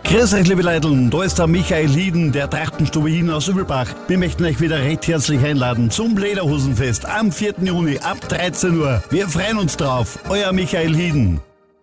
Grüß euch, liebe Leute, da ist der Michael Hieden, der Trachtenstube Hieden aus Übelbach. Wir möchten euch wieder recht herzlich einladen zum Lederhosenfest am 4. Juni ab 13 Uhr. Wir freuen uns drauf. Euer Michael Hieden.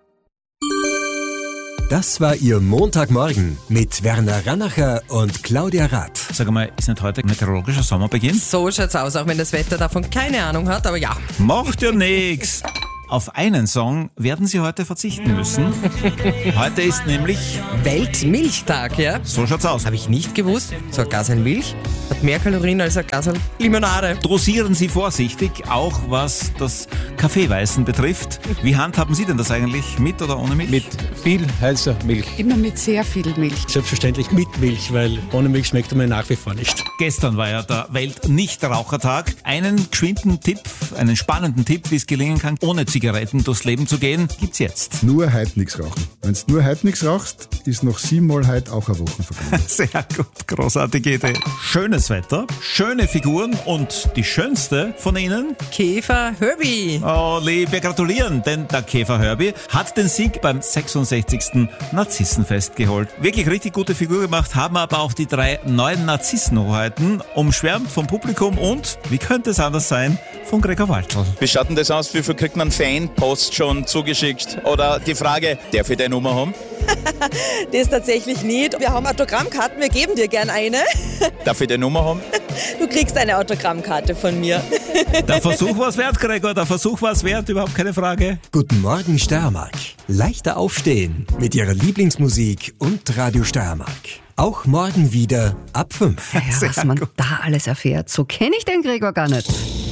Das war Ihr Montagmorgen mit Werner Rannacher und Claudia Rath. Sag mal, ist nicht heute meteorologischer Sommerbeginn? So schaut's aus, auch wenn das Wetter davon keine Ahnung hat, aber ja. Macht ja nix. Auf einen Song werden Sie heute verzichten müssen. Heute ist nämlich... Weltmilchtag, ja? So schaut's aus. Habe ich nicht gewusst. So ein Glas Milch hat mehr Kalorien als ein Glas Limonade. Dosieren Sie vorsichtig, auch was das Kaffeeweißen betrifft. Wie handhaben Sie denn das eigentlich? Mit oder ohne Milch? Mit viel heißer Milch. Immer mit sehr viel Milch. Selbstverständlich mit Milch, weil ohne Milch schmeckt er mir nach wie vor nicht. Gestern war ja der Welt-Nichtrauchertag. Einen geschwinden Tipp, einen spannenden Tipp, wie es gelingen kann, ohne Zigaretten durchs Leben zu gehen, gibt's jetzt. Nur heute nichts rauchen. Wenn du nur heute nichts rauchst, ist noch 7-mal heute auch eine Woche vergangen. Sehr gut, großartige Idee. Schönes Wetter, schöne Figuren und die schönste von ihnen? Käfer Herbie. Oh, wir gratulieren, denn der Käfer Herbie hat den Sieg beim 66. Narzissenfest geholt. Wirklich richtig gute Figur gemacht, haben aber auch die 3 neuen Narzissenhoheiten umschwärmt vom Publikum und, wie könnte es anders sein, von Gregor Waltl. Wie schaut denn das aus? Wie viel kriegt man Fanpost schon zugeschickt? Oder die Frage, darf ich deine Nummer haben? Das tatsächlich nicht. Wir haben Autogrammkarten, wir geben dir gern eine. Darf ich deine Nummer haben? Du kriegst eine Autogrammkarte von mir. Der Versuch war's wert, Gregor, der Versuch war's wert, überhaupt keine Frage. Guten Morgen Steiermark. Leichter aufstehen mit Ihrer Lieblingsmusik und Radio Steiermark. Auch morgen wieder ab 5. Ja, was man da alles erfährt, so kenne ich den Gregor gar nicht.